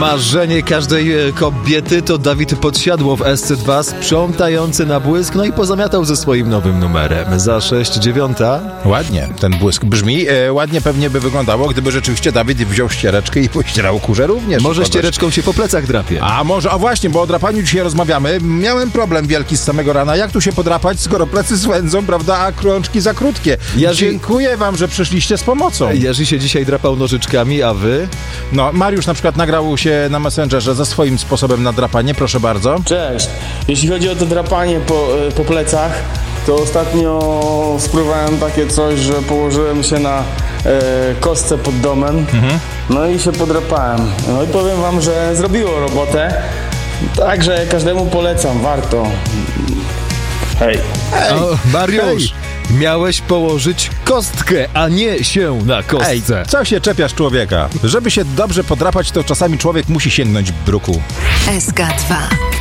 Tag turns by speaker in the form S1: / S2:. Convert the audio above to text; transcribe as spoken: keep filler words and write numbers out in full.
S1: Marzenie każdej e, kobiety to Dawid Podsiadło w S C dwa, sprzątający na błysk, no i pozamiatał ze swoim nowym numerem. Za sześć dziewiąta.
S2: Ładnie ten błysk brzmi. E, ładnie pewnie by wyglądało, gdyby rzeczywiście Dawid wziął ściereczkę i pościerał kurze również.
S1: Może
S2: kogoś.
S1: ściereczką się po plecach drapie.
S2: A może, a właśnie, bo o drapaniu dzisiaj rozmawiamy. Miałem problem wielki z samego rana. Jak tu się podrapać, skoro plecy swędzą, prawda, a krączki za krótkie?
S1: Jerzy...
S2: Dziękuję wam, że przyszliście z pomocą.
S1: Jerzy się dzisiaj drapał nożyczkami, a wy?
S2: No, Mariusz na przykład nagrał się na Messengerze za swoim sposobem na drapanie. Proszę bardzo.
S3: Cześć. Jeśli chodzi o to drapanie po, po plecach, to ostatnio spróbowałem takie coś, że położyłem się na e, kostce pod domem, mhm. no i się podrapałem. No i powiem wam, że zrobiło robotę, także każdemu polecam, warto. Hej.
S1: Hej. O, Mariusz, hej. Miałeś położyć kostkę, a nie się na kostce.
S2: Ej, co się czepiasz człowieka? Żeby się dobrze podrapać, to czasami człowiek musi sięgnąć bruku.
S4: S K dwa.